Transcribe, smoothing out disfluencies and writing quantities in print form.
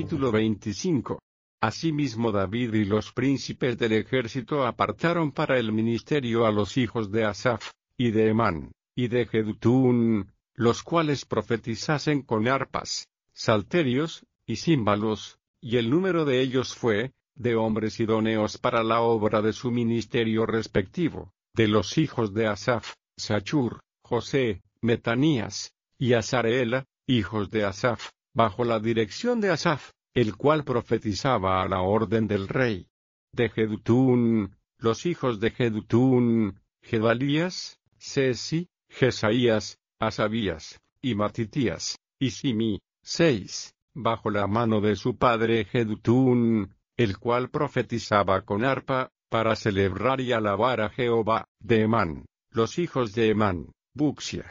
Capítulo 25. Asimismo David y los príncipes del ejército apartaron para el ministerio a los hijos de Asaf, y de Emán, y de Jedutún, los cuales profetizasen con arpas, salterios, y címbalos, y el número de ellos fue, de hombres idóneos para la obra de su ministerio respectivo, de los hijos de Asaf, Sachur, José, Metanías, y Asareela, hijos de Asaf, bajo la dirección de Asaf, el cual profetizaba a la orden del rey. De Jedutún, los hijos de Jedutún, Gedalías, Sesi, Jesaías, Asabías, y Matitías, y Simi, 6, bajo la mano de su padre Jedutún, el cual profetizaba con arpa, para celebrar y alabar a Jehová. De Emán, los hijos de Emán, Buxia,